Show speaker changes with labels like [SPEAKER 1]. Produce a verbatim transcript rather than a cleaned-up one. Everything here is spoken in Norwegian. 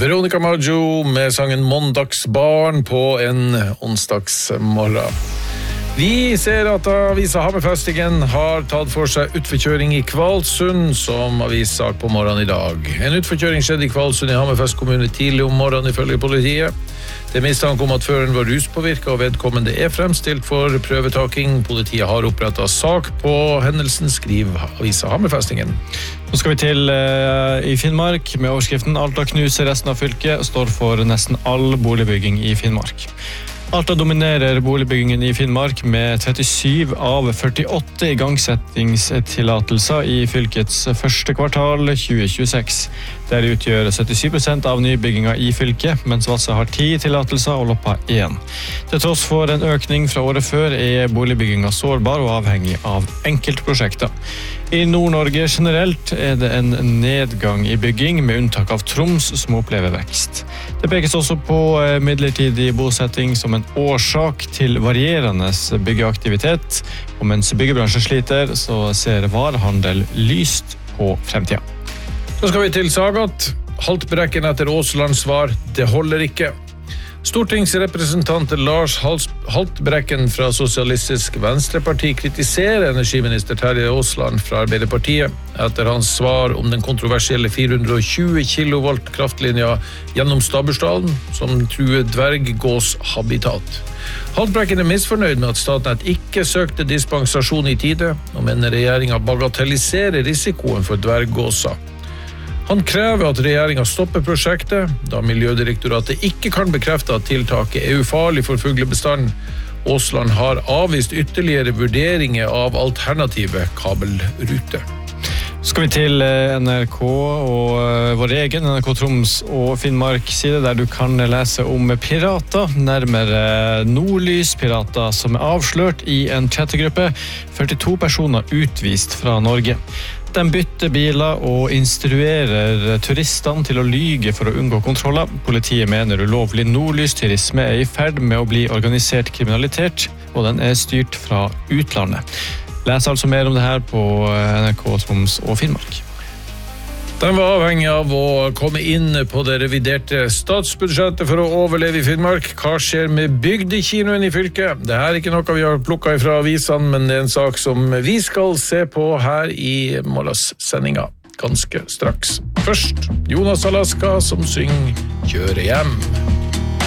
[SPEAKER 1] Veronica Maggio med sangen Måndagsbarn på en onsdagsmorgen. Vi ser at avisa Hammerfestingen har tatt for seg utforkjøring i Kvalsund som avissak på morgenen i dag. En utforkjøring skjedde i Kvalsund i Hammerfest kommune tidlig om morgenen ifølge politiet. Det er mistanke om at føreren var ruspåvirket og vedkommende er fremstilt for prøvetaking. Politiet har opprettet sak på hendelsen, skriver avisa Hammerfestingen.
[SPEAKER 2] Nå skal vi til uh, i Finnmark med overskriften Alta knuser resten av fylket, står for nesten all boligbygging i Finnmark. Alta dominerer boligbyggingen i Finnmark med trettisju av førtiåtte igangsettingstillatelser i fylkets første kvartal tjue tjueseks. Der utgjør syttisju prosent av nybyggingen i fylket, mens Vadsø har ti tillatelser og Loppa én. Til tross for en økning fra året før er boligbyggingen sårbar og avhengig av enkeltprosjekter. I Nord-Norge generelt er det en nedgang i bygging, med unntak av Troms som opplever vekst. Det pekes også på midlertidig bosetting som en årsak til varierende byggeaktivitet, og mens byggebransjen sliter, så ser varehandel lyst på fremtiden.
[SPEAKER 1] Så skal vi til Sagat. Haltbrekken etter Aaslands svar, det holder ikke. Stortingsrepresentant Lars Haltbrekken fra Sosialistisk Venstreparti kritiserer energiminister Terje Aasland fra Arbeiderpartiet etter hans svar om den kontroversielle fire hundre og tjue kilovolt kraftlinja gjennom Stabbursdalen som truer dverggåshabitat. Haltbrekken er misfornøyd med at Statnett ikke søkte dispensasjon i tide, og mener regjeringen bagatelliserer risikoen for dverggåser. Han krever at regjeringen stopper prosjektet, da Miljødirektoratet ikke kan bekrefte at tiltaket er ufarlig for fuglebestanden. Aasland har avvist ytterligere vurderinger av alternative kabelrute.
[SPEAKER 2] Skal vi til N R K og vår egen N R K Troms og Finnmark side, der du kan lese om pirater, nærmere Nordlys-pirater som er avslørt i en chattegruppe, førtito personer utvist fra Norge. De bytter biler og instruerer turistene til å lyge for å unngå kontroller. Politiet mener ulovlig nordlysturisme er i ferd med å bli organisert kriminalitet, og den er styrt fra utlandet. Les altså mer om det her på N R K Troms og Finnmark. Den var avhengig av å komme inn på det reviderte statsbudsjettet for å overleve i Finnmark. Hva skjer med bygdekinoen i fylket? Det her er ikke noe vi har plukket fra avisene, men det er en sak som vi skal se på her i morgenssendinga ganske straks. Først Jonas Alaska som synger «Kjøre hjem».